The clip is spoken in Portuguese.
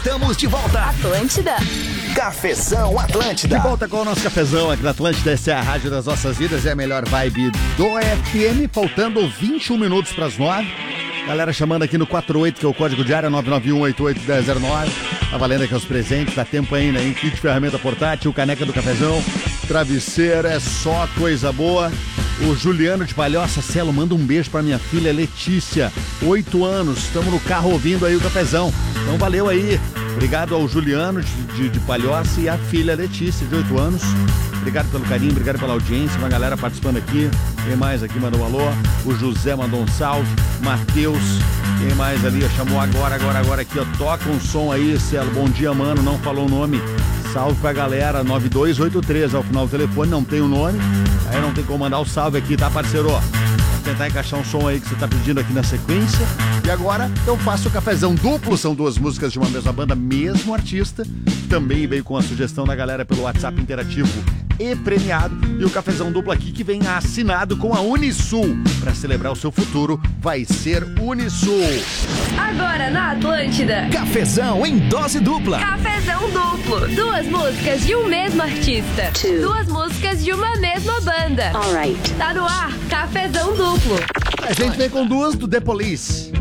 Estamos de volta. Atlântida. Cafezão Atlântida. De volta com o nosso cafezão aqui na Atlântida. Essa é a rádio das nossas vidas, é a melhor vibe do FM. Faltando 21 minutos para as 9. Galera chamando aqui no 48, que é o código de área 991881009. Tá valendo aqui os presentes, dá tempo ainda, hein? Kit ferramenta portátil, caneca do cafezão, travesseiro, é só coisa boa. O Juliano de Palhoça, Celo, manda um beijo pra minha filha Letícia, 8 anos, estamos no carro ouvindo aí o cafezão. Então valeu aí, obrigado ao Juliano de Palhoça e a filha Letícia, de 8 anos. Obrigado pelo carinho, obrigado pela audiência, uma galera participando aqui. Quem mais aqui mandou um alô? O José mandou um salve, Matheus, quem mais ali? Chamou agora aqui, ó. Toca um som aí, Celo. Bom dia, mano, não falou o nome. Salve pra galera, 9283 ao final do telefone, não tem o nome. Aí não tem como mandar o salve aqui, tá, parceiro? Vou tentar encaixar um som aí que você tá pedindo aqui na sequência. E agora eu faço o cafezão duplo, são duas músicas de uma mesma banda, mesmo artista. Também veio com a sugestão da galera pelo WhatsApp interativo e premiado. E o cafezão duplo aqui que vem assinado com a Unisul. Para celebrar o seu futuro, vai ser Unisul. Agora na Atlântida. Cafezão em dose dupla. Cafezão duplo. Duas músicas de um mesmo artista. Duas músicas de uma mesma banda. Alright. Tá no ar, Cafezão duplo. A gente vem com duas do The Police.